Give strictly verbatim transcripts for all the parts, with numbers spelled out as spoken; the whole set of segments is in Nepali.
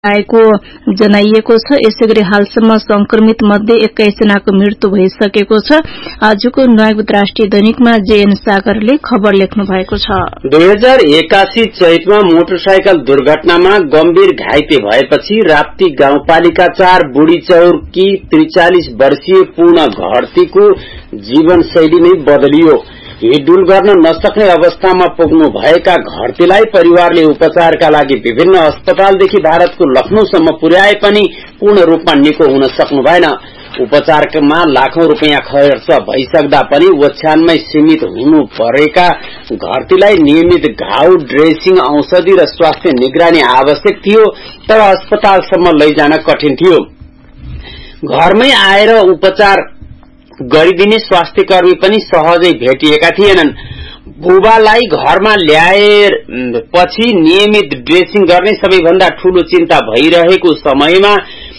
आएको जनाइएको छ। यसैगरी हालसम्म संक्रमित मध्ये एक्काइस जनाको मृत्यु भइसकेको छ। आजको नयाँ राष्ट्रिय दैनिकमा जेएन सागरले खबर लेख्नु भएको छ। दुई हजार एकासी चैतमा मोटरसाइकल दुर्घटनामा गम्भीर घाइते भएपछि राप्ती गाउँपालिका चार बुढीचौरकी त्रिचालिस वर्षीय पूर्ण घरतीको जीवनशैली नै बदलियो। हिडडुल गर्न नसक्ने अवस्थामा पुग्नु भएका घरतीलाई परिवारले उपचारका लागि विभिन्न अस्पतालदेखि भारतको लखनऊसम्म पुर्याए पनि पूर्ण रूपमा निको हुन सक्नु भएन। उपचारमा लाखौं रुपियाँ खर्च भइसक्दा पनि ओछ्यानमै सीमित हुनु परेका घरतीलाई नियमित घाउ ड्रेसिङ, औषधि र स्वास्थ्य निगरानी आवश्यक थियो, तर अस्पतालसम्म लैजान कठिन थियो। घरमै आएर उपचार गरिदिने स्वास्थ्य कर्मी पनि सहजै भेटिएका थिएनन्। बुबालाई घरमा ल्याएपछि नियमित ड्रेसिङ गर्ने सबैभन्दा ठूलो चिन्ता भइरहेको समयमा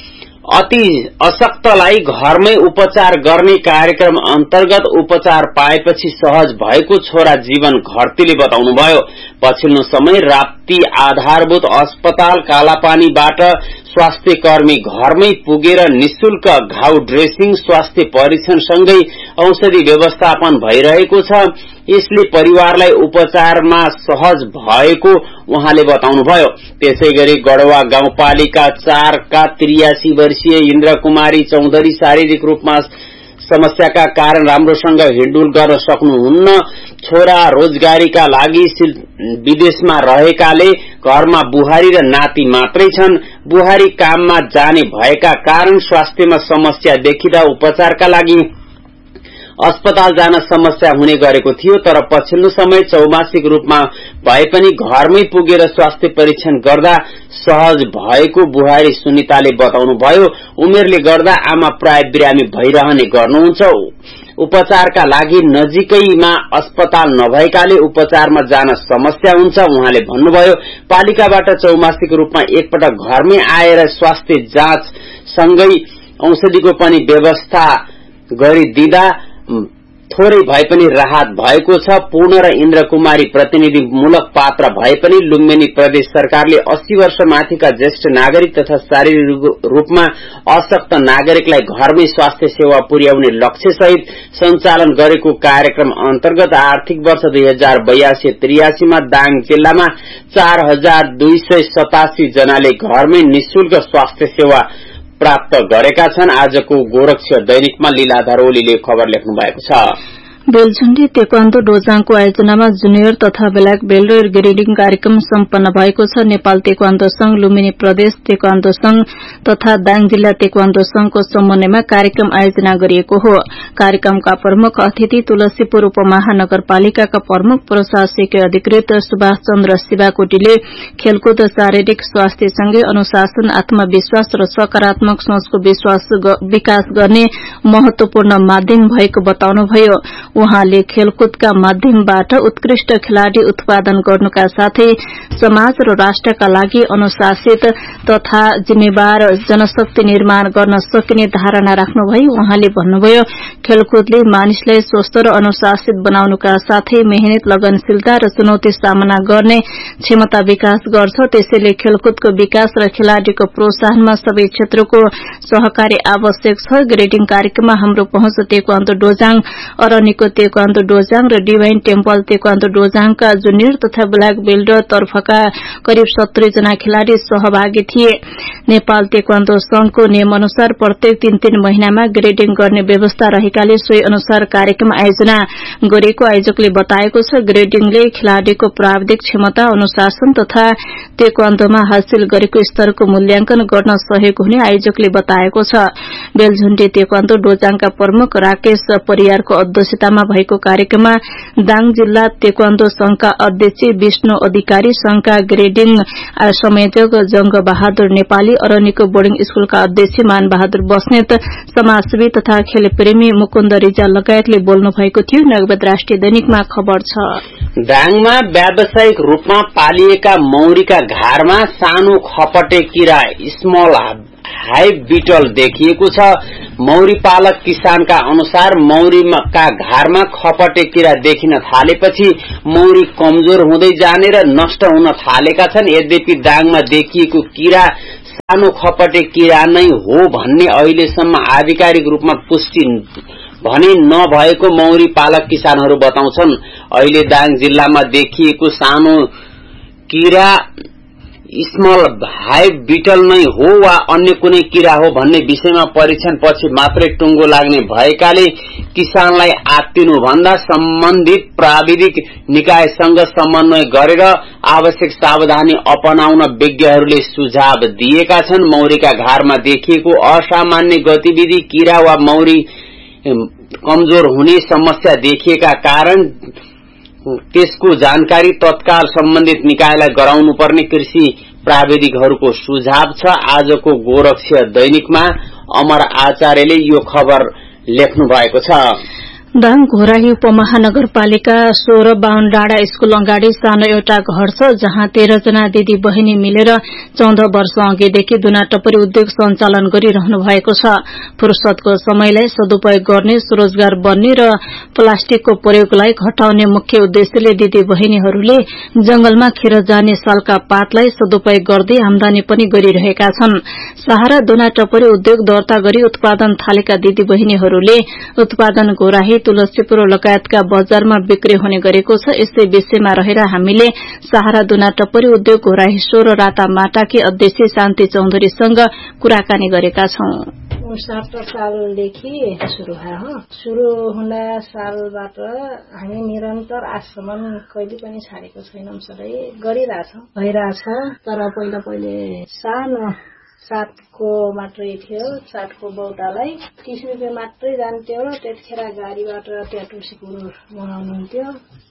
अति अशक्तलाई घरमै उपचार गर्ने कार्यक्रम अन्तर्गत उपचार पाएपछि सहज भएको छोरा जीवन घरतीले बताउनुभयो। पछिल्लो समय राप्ती आधारभूत अस्पताल कालापानीबाट स्वास्थ्य कर्मी घरमै पुगेर निशुल्क घाउ ड्रेसिङ, स्वास्थ्य परीक्षण सँगै औषधि व्यवस्थापन भइरहेको छ। यसले परिवारलाई उपचारमा सहज भएको उहाँले बताउनुभयो। त्यसैगरी गढ़वा गाउँपालिका चार का त्रियासी वर्षीय इन्द्र कुमारी चौधरी शारीरिक रूपमा समस्याका कारण राम्रोसँग हिडडुल गर्न सक्नुहुन्न। छोरा रोजगारीका लागि विदेशमा रहेकाले घरमा बुहारी र नाति मात्रै छन्। बुहारी काममा जाने भएका कारण स्वास्थ्यमा समस्या देखिँदा उपचारका लागि अस्पताल जान समस्या हुने गरेको थियो, तर पछिल्लो समय चौमासिक रूपमा भए पनि घरमै पुगेर स्वास्थ्य परीक्षण गर्दा सहज भएको बुहारी सुनिताले बताउनुभयो। उमेरले गर्दा आमा प्राय बिरामी भइरहने गर्नुहुन्छ। उपचारका लागि नजिकैमा अस्पताल नभएकाले उपचारमा जान समस्या हुन्छ उहाँले भन्नुभयो। पालिकाबाट चौमासिक रूपमा एकपटक घरमै आएर स्वास्थ्य जाँच सँगै औषधिको पनि व्यवस्था गरिदिँदा थोरै भए पनि राहत भएको छ। पूर्ण र इन्द्र कुमारी प्रतिनिधिमूलक पात्र भए पनि लुम्बिनी प्रदेश सरकारले अस्सी वर्ष माथिका ज्येष्ठ नागरिक तथा शारीरिक रूपमा अशक्त नागरिकलाई घरमै स्वास्थ्य सेवा पुर्याउने लक्ष्य सहित सञ्चालन गरेको कार्यक्रम अन्तर्गत आर्थिक वर्ष दुई हजार बयासी त्रियासीमा दाङ जिल्लामा चार हजार दुई सय सतासी जनाले घरमै निशुल्क स्वास्थ्य सेवा प्राप्त गरेका छन्। आजको गोरक्ष दैनिकमा लीलाधर ओलीले खबर लेख्नु भएको छ। बेलझण्डी तेक्वान्दो डोजाङको आयोजनामा जुनियर तथा ब्ल्याक बेल्ट ग्रेडिङ कार्यक्रम सम्पन्न भएको छ। नेपाल तेक्वान्दो संघ, लुम्बिनी प्रदेश तेक्वान्दो संघ तथा दाङ जिल्ला तेक्वान्दो संघको समन्वयमा कार्यक्रम आयोजना गरिएको हो। कार्यक्रमका प्रमुख अतिथि तुलसीपुर उपमहानगरपालिकाका प्रमुख प्रशासकीय अधिकृत सुभाष चन्द्र शिवाकोटीले खेलकुद शारीरिक स्वास्थ्यसँगै अनुशासन, आत्मविश्वास र सकारात्मक सोचको विकास गर्ने महत्वपूर्ण माध्यम भएको बताउनुभयो। उहाँले खेलकुदका माध्यमबाट उत्कृष्ट खेलाड़ी उत्पादन गर्नुका साथै समाज र राष्ट्रका लागि अनुशासित तथा जिम्मेवार जनशक्ति निर्माण गर्न सकिने धारणा राख्नुभयो। उहाँले भन्नुभयो, खेलकुदले मानिसलाई स्वस्थ र अनुशासित बनाउनुका साथै मेहनत, लगनशीलता र चुनौती सामना गर्ने क्षमता विकास गर्छ। त्यसैले खेलकुदको विकास र खेलाड़ीको प्रोत्साहनमा सबै क्षेत्रको सहकारी आवश्यक छ। ग्रेडिङ कार्यक्रममा हाम्रो पहुँच taekwondo dojang, Araniko taekwondo dojang र डिभाइन टेम्पल तेक्वान्दो डोजाङका जुनियर तथा ब्ल्याक बेल्ट तर्फका करिब सत्तरी जना खेलाड़ी सहभागी थिए। नेपाल तेक्वान्दो संघको नियम अनुसार प्रत्येक तीन तीन महिनामा ग्रेडिङ गर्ने व्यवस्था रहेकाले सोही अनुसार कार्यक्रम आयोजना गरेको आयोजकले बताएको छ। ग्रेडिङले खेलाड़ीको प्राविधिक क्षमता, अनुशासन तथा तेक्वान्दोमा हासिल गरेको स्तरको मूल्याङ्कन गर्न सहयोग हुने आयोजकले बताएको छ। बेलझण्डी तेक्वान्दो डोजाङका प्रमुख राकेश परियारको अध्यक्षतामा भएको कार्यक्रममा दाङ जिल्ला तेक्वान्दो संघका अध्यक्ष विष्णु अधिकारी, संघका ग्रेडिङ संयोजक जंग बहादुर नेपाली, अरनिको बोर्डिङ स्कूलका अध्यक्ष मान बहादुर बस्नेत, समाजसेवी तथा खेलप्रेमी मुकुन्द रिजा लगायतले बोल्नु भएको थियो। नगद राष्ट्रिय दैनिकमा खबर छ। दाङमा व्यावसायिक रूपमा पालिएका मौरीका घारमा सानो खपटे किरा स्मल हाइव बीटल देखिएको छ। मौरी पालक किसानका अनुसार मौरीका घारमा खपटे किरा देखिन थालेपछि मौरी कमजोर हुँदै जाने र नष्ट हुन थालेका छन्। यद्यपि दाङमा देखिएको किरा सानो खपटे किरा नै हो भन्ने अहिलेसम्म आधिकारिक रूपमा पुष्टि भने नभएको मौरी पालक किसानहरू बताउँछन्। अहिले दाङ जिल्लामा देखिएको सानो किरा स्मल हाइव बिटल नै हो वा अन्य कुनै किरा हो भन्ने विषयमा परीक्षण पछि मात्रै टुङ्गो लाग्ने भएकाले किसानलाई आत्तिनु भन्दा सम्बन्धित प्राविधिक निकायसँग समन्वय गरेर आवश्यक सावधानी अपनाउन विज्ञहरूले सुझाव दिएका छन्। मौरीका घारमा देखिएको असामान्य गतिविधि किरा वा मौरी कमजोर हुने समस्या देखिएका कारण त्यसको जानकारी तत्काल सम्बन्धित निकायलाई गराउनुपर्ने कृषि प्राविधिकहरूको सुझाव छ। आजको गोरक्षीय दैनिकमा अमर आचार्यले यो खबर लेख्नु भएको छ। दाङ घोराही उपमहानगरपालिका सोह्र बाहुन डाँडा स्कूल अगाडि सानो एउटा घर छ जहाँ तेह्र जना दिदी बहिनी मिलेर चौध वर्ष अघिदेखि दुना टपरी उद्योग सञ्चालन गरिरहनु भएको छ। फुर्सदको समयलाई सदुपयोग गर्ने, स्वरोजगार बन्ने र प्लास्टिकको प्रयोगलाई घटाउने मुख्य उद्देश्यले दिदी बहिनीहरूले जंगलमा खेर जाने सालका पातलाई सदुपयोग गर्दै आमदानी पनि गरिरहेका छन्। सहारा दुना टपरी उद्योग दर्ता गरी उत्पादन थालेका दिदी बहिनीहरूले उत्पादन घोराही, तुलसीपुर लगायतका बजारमा बिक्री हुने गरेको छ। यसै विषयमा रहेर हामीले सहारा दुना टपरी उद्योग घोराही सोह्र राता माटाकी अध्यक्ष शान्ति चौधरीसँग कुराकानी गरेका छौं। सात सालदेखि सुरु भयो। सुरु हुँदा सालबाट हामी निरन्तर आजसम्म कहिले पनि छाडेको छैनौं, सधैँ गरिरहेछौं, भइरहेछ। तर पहिला पहिले सानो सातको मात्रै थियो। सातको बौटालाई तीस रुपियाँ मात्रै जान्थ्यो। त्यतिखेर गाडीबाट त्यहाँ तुलसीपुर बनाउनुहुन्थ्यो।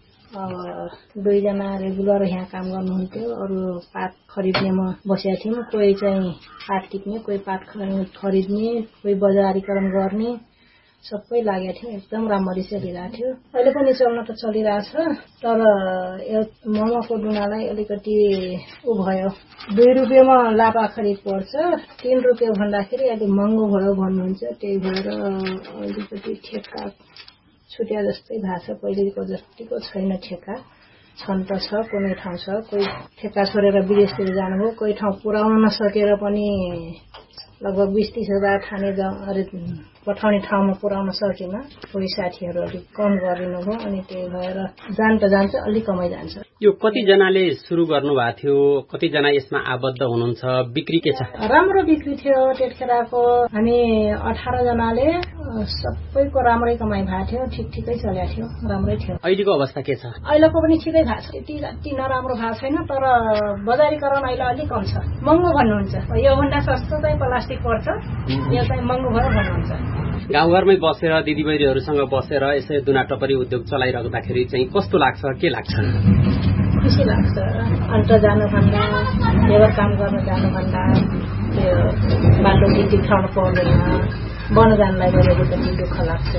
दुईजना रेगुलर यहाँ काम गर्नुहुन्थ्यो। अरू पात खरिद्नेमा बसेका थियौँ। कोही चाहिँ पात टिप्ने, कोही पात खरिद्ने, कोही बजारीकरण गर्ने, सबै लागेको थियो। एकदम राम्ररी चलिरहेको थियो। अहिले पनि चल्न त चलिरहेछ। तर मोमोको दुनालाई अलिकति उ भयो, दुई रुपियाँमा लापा खरिद पर्छ, तीन रुपियाँ भन्दाखेरि अलिक महँगो भयो भन्नुहुन्छ। त्यही भएर अलिकति ठेक्का छुट्या जस्तै भएको छ। पहिलेको जतिको छैन ठेक्का, छन् त छ, कुनै ठाउँ छ। कोही ठेक्का छोडेर विदेशतिर जानुभयो, कोही ठाउँ पुर्याउन नसकेर पनि लगभग बीस तीस हजार ठाने पठाउने ठाउँमा पुर्याउन सकेन। कोही साथीहरू अलिक कम गरिदिनुभयो, अनि त्यही भएर जान त जान्छ, अलिक कमै जान्छ। यो कतिजनाले सुरु गर्नु भएको थियो, कतिजना यसमा आबद्ध हुनुहुन्छ, बिक्री के छ? राम्रो बिक्री थियो त्यतिखेरको। हामी अठार जनाले सबैको राम्रै कमाइ भएको थियो, ठिक ठिकै चलेको थियो, राम्रै थियो। अहिलेको अवस्था के छ? अहिलेको पनि ठिकै भएको छ, यति जति नराम्रो भएको छैन। तर बजारीकरण अहिले अलिक कम छ। महँगो भन्नुहुन्छ, योभन्दा सस्तो चाहिँ प्लास्टिक पर्छ, यो चाहिँ महँगो भयो भन्नुहुन्छ। गाउँघरमै बसेर दिदीबहिनीहरूसँग बसेर यसै दुना टपरी उद्योग चलाइराख्दाखेरि चाहिँ कस्तो लाग्छ, के लाग्छ? खुसी लाग्छ। अन्त जानुभन्दा, लेबर काम गर्न जानुभन्दा त्यो बाटो गिटी खाउनु पर्दैन। वन जानलाई गरेको पनि दुःख लाग्छ।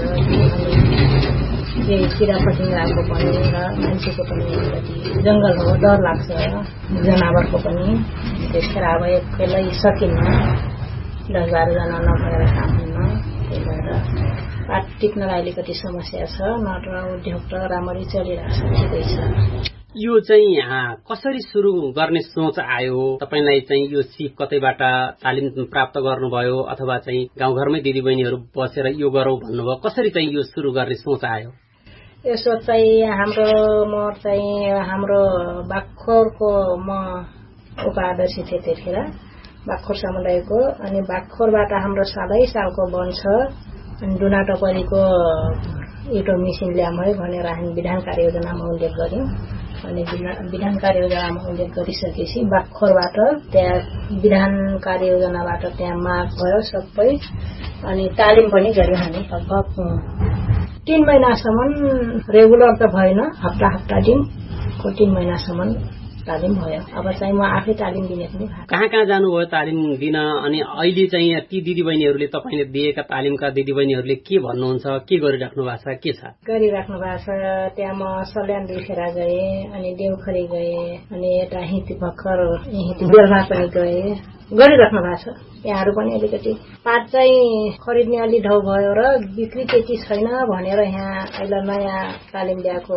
यही किरा फटिङराको पनि र मान्छेको पनि अलिकति जंगल हो, डर लाग्छ जनावरको पनि। त्यसखेर अब एक्लै सकिन्न, दस बाह्रजना नभएर काम हुन्न। त्यही भएर पात टिप्नलाई अलिकति समस्या छ। नत्र उद्योग त राम्ररी चलिरहेछ, ठिकै छ। यो चाहिँ कसरी सुरु गर्ने सोच आयो तपाईलाई? चाहिँ यो सिप कतैबाट तालिम प्राप्त गर्नुभयो अथवा चाहिँ गाउँघरमै दिदीबहिनीहरू बसेर यो गरौँ भन्नुभयो? कसरी चाहिँ यो सुरु गर्ने सोच आयो? यो सोच चाहिँ हाम्रो म चाहिँ हाम्रो बाख्खोरको म उपाध्यक्ष थिएँ त्यतिखेर, बाख्खोर समुदायको। अनि बाख्खोरबाट हाम्रो सालै सालको बन्छ। अनि दुना टपरीको एउटा मिसिन ल्याउँ है भनेर हामी विधान कार्ययोजनामा उल्लेख गर्यौं। अनि विधान कार्ययोजनामा उल्लेख गरिसकेपछि बाख्खोरबाट त्यहाँ विधान कार्ययोजनाबाट त्यहाँ माग भयो सबै। अनि तालिम पनि गर्यौं हामी। लगभग तीन महिनासम्म रेगुलर त भएन, हप्ता हप्ता दिनको तीन महिनासम्म तालिम भयो। अब चाहिँ म आफै तालिम दिने पनि भयो। कहाँ कहाँ जानुभयो तालिम दिन? अनि अहिले चाहिँ ती दिदीबहिनीहरूले तपाईँले दिएका तालिमका दिदीबहिनीहरूले के भन्नुहुन्छ, के गरिराख्नु भएको छ, के छ गरिराख्नु भएको छ? त्यहाँ म सल्यान दुईखेरा गएँ, अनि देउखरी गएँ, अनि यता हिती भर्खर हिती बेलमा पनि गएँ, गरिराख्नु भएको छ। यहाँहरू पनि अलिकति पात चाहिँ खरिद्ने अलि ढौ भयो र बिक्री त्यति छैन भनेर यहाँ अहिले नयाँ तालिम ल्याएको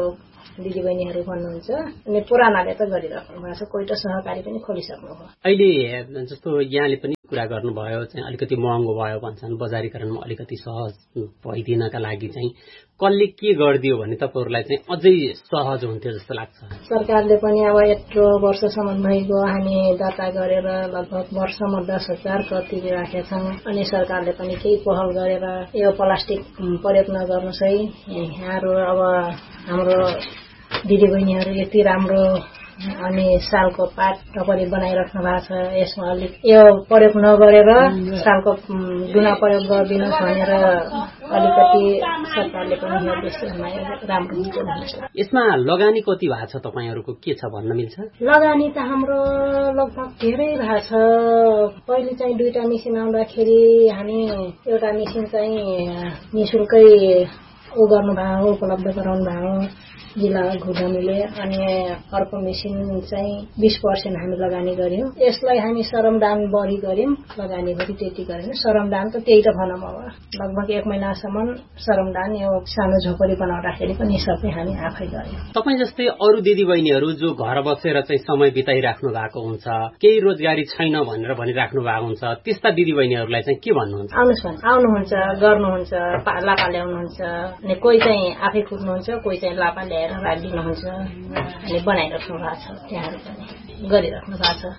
दिदीबहिनीहरू भन्नुहुन्छ अनि पुरानाले त गरिराख्नु भएको छ, कोही त सहकारी पनि खोलिसक्नु भयो। अहिले जस्तो यहाँले पनि कुरा गर्नुभयो चाहिँ अलिकति महँगो भयो भन्छन्, बजारीकरणमा अलिकति सहज भइदिनका लागि चाहिँ कसले के गरिदियो भने तपाईहरूलाई चाहिँ अझै सहज हुन्थ्यो जस्तो लाग्छ? सरकारले पनि अब यत्रो वर्षसम्म भइगयो, हामी दर्ता गरेर लगभग वर्षमा दस हजार कति राखेका छौँ, अनि सरकारले पनि केही पहल गरेर यो प्लास्टिक प्रयोग नगर्नुहोस् है, यहाँहरू अब हाम्रो दिदीबहिनीहरू यति राम्रो अनि सालको पात तपाईँले बनाइराख्नु भएको छ, यसमा अलिक यो प्रयोग नगरेर सालको दुना प्रयोग गरिदिनुहोस् भनेर अलिकति सरकारले पनि हेर्दैछ, राम्रो हुन्छ भन्नुहुन्छ। यसमा लगानी कति भएको छ तपाईँहरूको, के छ भन्न मिल्छ? लगानी त हाम्रो लगभग धेरै भएको छ। पहिले चाहिँ दुईटा मेसिन आउँदाखेरि हामी एउटा मेसिन चाहिँ निःशुल्कै ऊ गर्नुभयो, उपलब्ध गराउनु भयो जिल्ला घुडनीले, अनि अर्को मेसिन चाहिँ बीस पर्सेन्ट हामी लगानी गर्यौं। यसलाई हामी श्रमदान बढी गर्यौं, लगानी बढी त्यति गरेन। श्रमदान त त्यही त भनौँ, अब लगभग एक महिनासम्म श्रमदान यो सानो झोपडी बनाउँदाखेरि पनि सबै हामी आफै गर्यौं। तपाईँ जस्तै अरू दिदीबहिनीहरू जो घर बसेर चाहिँ समय बिताइराख्नु भएको हुन्छ, केही रोजगारी छैन भनेर भनिराख्नु भएको हुन्छ, त्यस्ता दिदीबहिनीहरूलाई चाहिँ के भन्नुहुन्छ? आउनुहोस् आउनुहुन्छ, गर्नुहुन्छ, लापा ल्याउनुहुन्छ, अनि कोही चाहिँ आफै कुट्नुहुन्छ, कोही चाहिँ लापा ल्याएर राखिदिनुहुन्छ, अनि बनाइराख्नु भएको छ, त्यहाँहरू पनि गरिराख्नु भएको छ।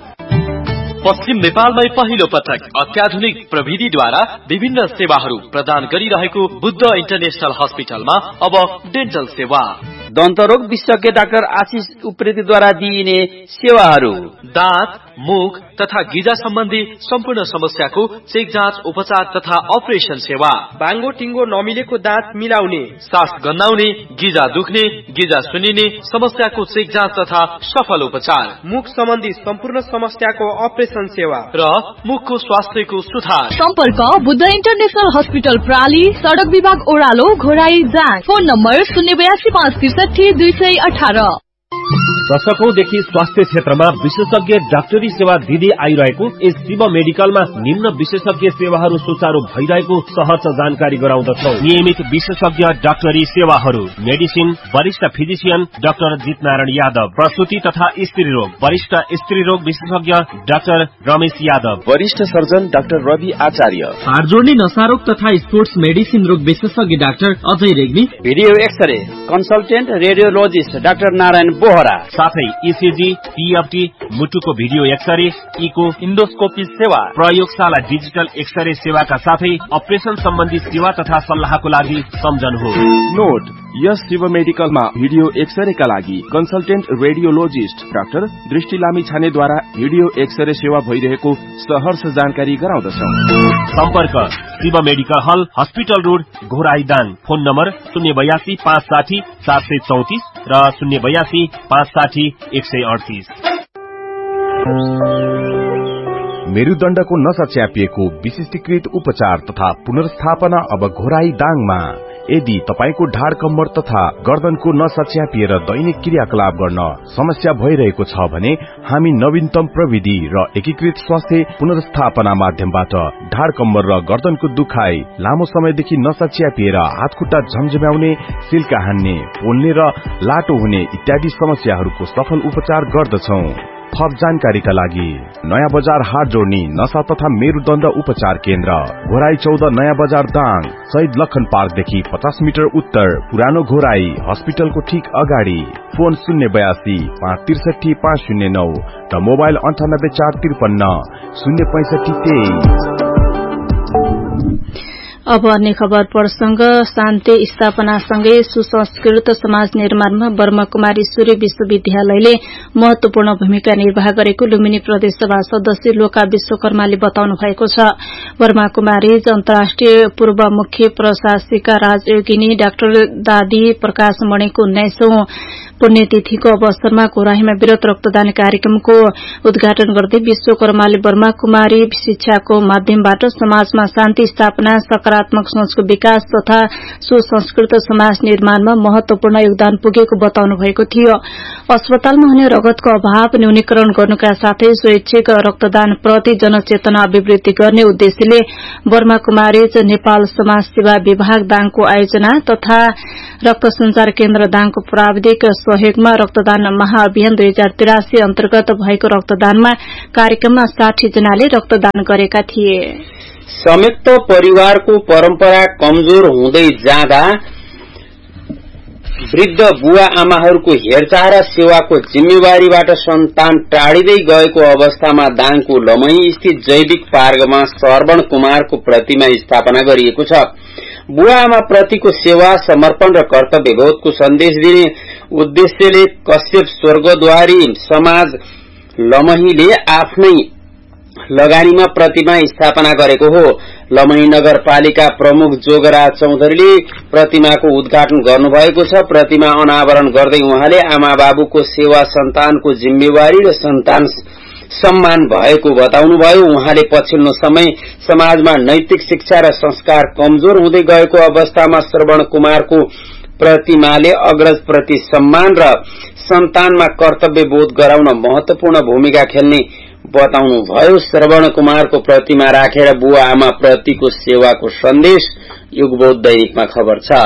पश्चिम नेपालमै पहिलो पटक अत्याधुनिक प्रविधिद्वारा विभिन्न सेवाहरू प्रदान गरिरहेको बुद्ध इन्टरनेशनल हस्पिटलमा अब डेन्टल सेवा, दन्तरोग विशेषज्ञ डाक्टर आशिष उप्रेतीद्वारा दिइने सेवाहरू, दाँत, मुख तथा गिजा सम्बन्धी सम्पूर्ण समस्याको चेक जाँच, उपचार तथा अपरेसन सेवा, बाङ्गो टिङ्गो नमिलेको दाँत मिलाउने, सास गन्नाउने, गिजा दुख्ने, गिजा सुनिने समस्याको चेक जाँच तथा सफल उपचार, मुख सम्बन्धी सम्पूर्ण समस्याको अपरेसन सेवा र मुखको स्वास्थ्यको सुधार। सम्पर्क बुद्ध इन्टरनेशनल हस्पिटल प्राली, सड़क विभाग ओह्रालो, घोराई जाँच। फोन नम्बर शून्य बयासी पाँच त्रिसठी दुई सय अठार। दशकौंदेखि स्वास्थ्य क्षेत्रमा विशेषज्ञ डाक्टरी सेवा दिँदै आइरहेको यस शिव मेडिकलमा निम्न विशेषज्ञ सेवाहरू सुचारू भइरहेको सहर्ष जानकारी गराउँदछौ। नियमित विशेषज्ञ डाक्टरी सेवाहरू, मेडिसिन, वरिष्ठ फिजिशियन डाक्टर जितनारायण यादव, प्रसूति तथा स्त्री रोग वरिष्ठ स्त्री रोग विशेषज्ञ डाक्टर रमेश यादव, वरिष्ठ सर्जन डाक्टर रवि आचार्य, हाड जोड्ने नसारोग तथा स्पोर्ट्स मेडिसिन रोग विशेषज्ञ doctor Ajay Regmi, video x-ray consultant radiologist doctor Narayan Bohra, साथै इसिजी, पीएफटी, मुटुको भिडियो एक्सरे, इको, इन्डोस्कोपी सेवा, प्रयोगशाला डिजिटल एक्सरे सेवाका साथै अपरेसन सम्बन्धी सेवा तथा सल्लाहको लागि सम्झनुहोस्। नोट, यस शिव मेडिकलमा भिडियो एक्सरेका लागि कन्सल्टेन्ट रेडियोलोजिस्ट डाक्टर दृष्टि लामी छानेद्वारा भिडियो एक्सरे सेवा भइरहेको सहर्ष जानकारी गराउँदछौ। सम्पर्क शिव मेडिकल हल, hospital road, Ghorahi Dang. Phone number शून्य बयासी पाँच साठी सात सय चौतिस र शून्य बयासी पाँच साठी एक सय अडतिस। मेरुदण्डको नसा च्यापिएको विशिष्टीकृत उपचार तथा पुनर्स्थापना अब घोराई दाङमा। यदि तपाईको ढाड कम्मर तथा गर्दनको नसा च्यापिएर दैनिक क्रियाकलाप गर्न समस्या भइरहेको छ भने हामी नवीनतम प्रविधि र एकीकृत स्वास्थ्य पुनर्स्थापना माध्यमबाट ढाड कम्मर र गर्दनको दुखाइ, लामो समयदेखि नसा च्यापिएर हातखुट्टा झमझम्याउने, सिल्का हान्ने, पोल्ने र लाटो हुने इत्यादि समस्याहरूको सफल उपचार गर्दछौं। थप जानकारीका लागि नयाँ बजार हाट जोड्ने नशा तथा मेरुदण्ड उपचार केन्द्र, घोराई चौध नयाँ बजार दाङ, शहीद लखन पार्कदेखि पचास मिटर उत्तर, पुरानो घोराई हस्पिटलको ठीक अगाडि। फोन शून्य बयासी पाँच त्रिसठी पाँच शून्य नौ र मोबाइल अन्ठानब्बे चार त्रिपन्न शून्य पैंसठी तेइस। अब अन्य खबर प्रसंग शान्ति स्थापनासँगै सुसंस्कृत समाज निर्माणमा ब्रह्मकुमारी सूर्य विश्वविद्यालयले महत्वपूर्ण भूमिका निर्वाह गरेको लुम्बिनी प्रदेशसभा सदस्य लोका विश्वकर्माले बताउनु भएको छ। ब्रह्मकुमारी अन्तर्राष्ट्रिय पूर्व मुख्य प्रशासिका राजयोगिनी डाक्टर दादी प्रकाश मणिको उन्नाइसौं पुण्यतिथिको अवसरमा कोराहीमा विरत रक्तदान कार्यक्रमको उद्घाटन गर्दै विश्वकर्माले ब्रह्मकुमारी शिक्षाको माध्यमबाट समाजमा शान्ति स्थापना, सकारात्मक सोचको विकास तथा सुसंस्कृत समाज निर्माणमा महत्वपूर्ण योगदान पुगेको बताउनु भएको थियो। अस्पतालमा हुने रगतको अभाव न्यूनीकरण गर्नुका साथै स्वैच्छिक रक्तदान प्रति जनचेतना अभिवृद्धि गर्ने उद्देश्यले बर्मा कुमारीज नेपाल समाज सेवा विभाग दाङको आयोजना तथा रक्त संचार केन्द्र दाङको प्राविधिक सहयोगमा रक्तदान महाअभियान दुई हजार तिरासी अन्तर्गत भएको रक्तदानमा कार्यक्रममा साठी जनाले रक्तदान गरेका थिए। संयुक्त परिवारको परम्परा कमजोर हुँदै जाँदा वृद्ध बुवा आमाहरूको हेरचाह र सेवाको जिम्मेवारीबाट सन्तान टाढिँदै गएको अवस्थामा दाङको लमही स्थित जैविक पार्कमा श्रवण कुमारको प्रतिमा स्थापना गरिएको छ। बुवा आमा प्रतिको सेवा समर्पण र कर्तव्यबोधको सन्देश दिने उद्देश्यले कश्यप स्वर्गद्वारी समाज लमहीले आफ्नै लगानीमा प्रतिमा स्थापना गरेको हो। लमही नगरपालिका प्रमुख जोगराज चौधरीले प्रतिमाको उद्घाटन गर्नुभएको छ। प्रतिमा अनावरण गर्दै उहाँले आमा बाबुको सेवा सन्तानको जिम्मेवारी र सन्तान सम्मान भएको बताउनुभयो। उहाँले पछिल्लो समय समाजमा नैतिक शिक्षा र संस्कार कमजोर हुँदै गएको अवस्थामा श्रवण कुमारको प्रतिमाले अग्रज प्रति सम्मान र सन्तानमा कर्तव्य बोध गराउन महत्वपूर्ण भूमिका खेल्ने बताउनुभयो। श्रवण कुमारको प्रतिमा राखेर बुवा आमा प्रतिको सेवाको सन्देश युगबोध दैनिकमा खबर छ।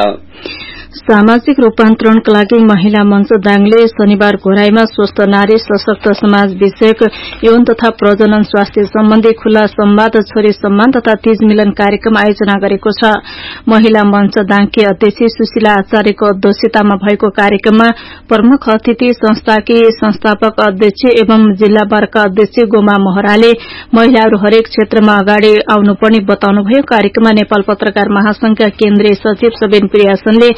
सामाजिक रूपान्तरणका लागि महिला मञ्च दाङले शनिबार घोराईमा स्वस्थ नारी सशक्त समाज विषयक यौन तथा प्रजनन स्वास्थ्य सम्बन्धी खुला संवाद छोरी सम्मान तथा तीज मिलन कार्यक्रम आयोजना गरेको छ। महिला मञ्च दाङकी अध्यक्ष सुशीला आचार्यको अध्यक्षतामा भएको कार्यक्रममा प्रमुख अतिथि संस्थाकी संस्थापक अध्यक्ष एवं जिल्ला बारका अध्यक्ष गोमा महराले महिलाहरू हरेक क्षेत्रमा अगाडि आउनुपर्ने बताउनुभयो। कार्यक्रममा नेपाल पत्रकार महासंघका केन्द्रीय सचिव सबेन प्रियासनले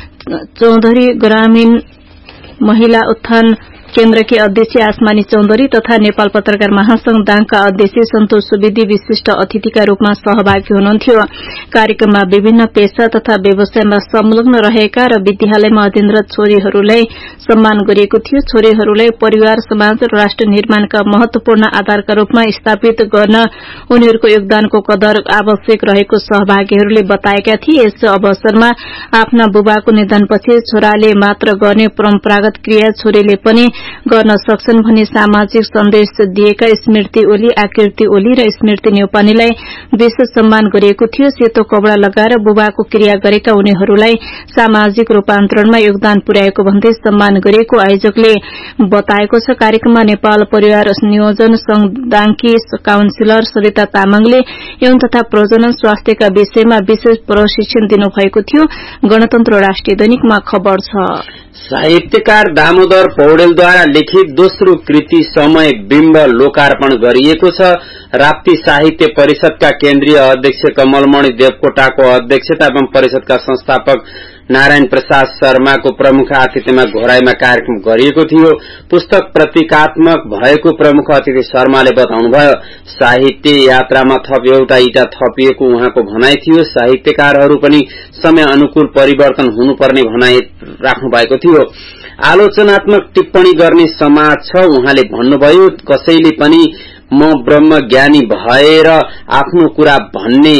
चौधरी ग्रामीण महिला उत्थान केन्द्रकी अध्यक्ष आसमानी चौधरी तथा नेपाल पत्रकार महासंघ दाङका अध्यक्ष सन्तोष सुवेदी विशिष्ट अतिथिका रूपमा सहभागी हुनुहुन्थ्यो। कार्यक्रममा विभिन्न पेशा तथा व्यवसायमा संलग्न रहेका र विद्यालयमा अध्ययनरत छोरीहरूलाई सम्मान गरिएको थियो। छोरीहरूलाई परिवार समाज र राष्ट्र निर्माणका महत्वपूर्ण आधारका रूपमा स्थापित गर्न उनीहरूको योगदानको कदर आवश्यक रहेको सहभागीहरूले बताएका थिए। यस अवसरमा आफ्ना बुबाको निधनपछि छोराले मात्र गर्ने परम्परागत क्रिया छोरीले पनि गर्न सक्छन् भन्ने सामाजिक सन्देश दिएका स्मृति ओली, आकृति ओली र स्मृति न्यौपानेलाई विशेष सम्मान गरिएको थियो। सेतो कपड़ा लगाएर बुबाको क्रिया गरेका उनीहरूलाई सामाजिक रूपान्तरणमा योगदान पुर्याएको भन्दै सम्मान गरिएको आयोजकले बताएको छ। कार्यक्रममा नेपाल परिवार नियोजन संघ दाङकी काउन्सिलर सविता तामाङले यौन तथा प्रजनन स्वास्थ्यका विषयमा विशेष प्रशिक्षण दिनुभएको थियो। गणतन्त्र राष्ट्रिय दैनिकमा खबर छ। साहित्यकार दामोदर पौडेलद्वारा लिखित दोस्रो कृति समय बिम्ब लोकार्पण गरिएको छ। राप्ती साहित्य परिषदका केन्द्रीय अध्यक्ष कमलमणि देवकोटाको अध्यक्षता एवं परिषदका संस्थापक नारायण प्रसाद शर्माको प्रमुख आतिथ्यमा घोराईमा कार्यक्रम गरिएको थियो। पुस्तक प्रतीकात्मक भएको प्रमुख अतिथि शर्माले बताउनुभयो। साहित्य यात्रामा थप एउटा इटा थपिएको उहाँको भनाई थियो। साहित्यकारहरू पनि समय अनुकूल परिवर्तन हुनुपर्ने भनाई राख्नु भएको थियो। आलोचनात्मक टिप्पणी गर्ने समाज छ उहाँले भन्नुभयो। कसैले पनि म ब्रह्मज्ञानी भएर आफ्नो कुरा भन्ने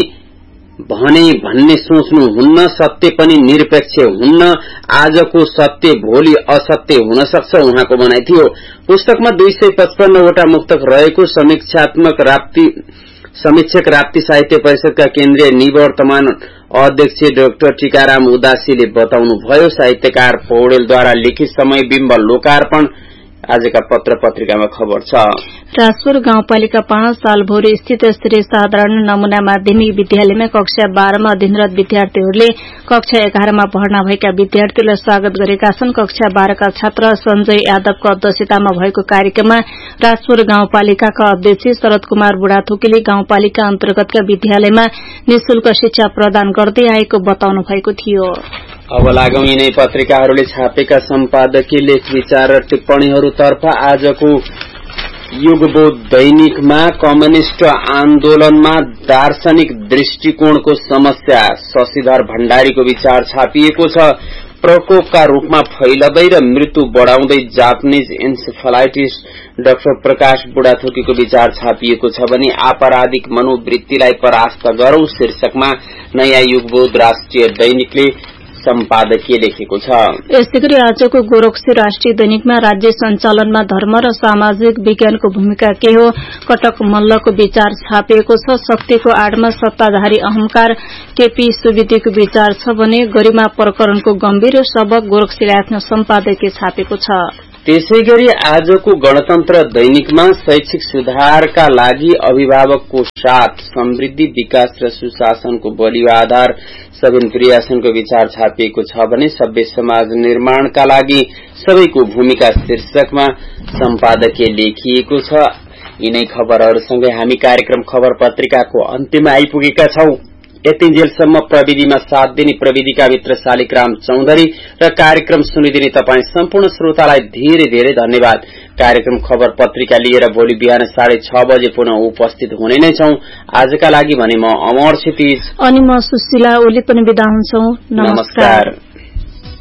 भने भन्ने सोच्नु हुन्न। सत्य पनि निरपेक्ष हुन्न। आजको सत्य भोलि असत्य हुन सक्छ उहाँको भनाई थियो। पुस्तकमा दुई सय पचपन्नवटा मुक्तक रहेको समीक्षात्मक राप्ती समीक्षक राप्ती साहित्य परिषदका केन्द्रीय निवर्तमान अध्यक्ष डाक्टर टीकाराम उदासीले बताउनुभयो। साहित्यकार पौडेलद्वारा लिखित समय बिम्ब लोकार्पण आजका पत्र पत्रिकामा खबर छ। राजपुर गाउँपालिका पाँच सालभोर स्थित श्री साधारण नमूना माध्यमिक विद्यालयमा कक्षा बाह्रमा अध्ययनरत विद्यार्थीहरूले कक्षा एघारमा भर्ना भएका विद्यार्थीलाई स्वागत गरेका छन्। कक्षा बाह्रका छात्र संजय यादवको अध्यक्षतामा भएको कार्यक्रममा राजपुर गाउँपालिकाका अध्यक्ष शरद कुमार बुढाथोकीले गाउँपालिका अन्तर्गतका विद्यालयमा निशुल्क शिक्षा प्रदान गर्दै आएको बताउनु भएको थियो। अब लागौं यिनै पत्रिकाहरूले छापेका सम्पादकीय लेख विचार र टिप्पणीहरूतर्फ। आजको युगबोध दैनिकमा कम्युनिष्ट आन्दोलनमा दार्शनिक दृष्टिकोणको समस्या शशिधर भण्डारीको विचार छापिएको छ। प्रकोपका रूपमा फैलदै र मृत्यु बढ़ाउँदै जापानिज एन्सेफलाइटिस डाक्टर प्रकाश बुढाथोकीको विचार छापिएको छ भने आपराधिक मनोवृत्तिलाई परास्त गरौं शीर्षकमा नयाँ युगबोध राष्ट्रिय दैनिकले सम्पादकीय लेखेको छ। यसैगरी आजको गोरखसी राष्ट्रिय दैनिकमा राज्य सञ्चालनमा धर्म र सामाजिक विज्ञानको भूमिका के हो कटक मल्लको विचार छापिएको छ। शक्तिको आडमा सत्ताधारी अहंकार केपी सुवेदीको विचार छ भने गरिमा प्रकरणको गम्भीर सबक गोरखसीले आफ्नो सम्पादकीय छापेको छ। त्यसैगरी आजको गणतन्त्र दैनिकमा शैक्षिक सुधारका लागि अभिभावकको साथ समृद्धि विकास र सुशासनको बलियो आधार सबिन प्रियासनको विचार छापिएको छ भने सभ्य समाज निर्माणका लागि सबैको भूमिका शीर्षकमा सम्पादकीय लेखिएको छ। यिनै खबरहरूसँगै हामी कार्यक्रम खबर पत्रिकाको अन्त्यमा आइपुगेका छौं। यतिन्जेलसम्म प्रविधिमा साथ दिने प्रविधिका मित्र शालिग्राम चौधरी र कार्यक्रम सुनिदिने तपाईं सम्पूर्ण श्रोतालाई धेरै धेरै धन्यवाद। कार्यक्रम खबर पत्रिका लिएर भोलि बिहान साढे छ बजे पुनः उपस्थित हुने नै छौं। आजका लागि भने म अमर क्षितिज अनि म सुशीला ओली पनि बिदा हुन्छौं। नमस्कार।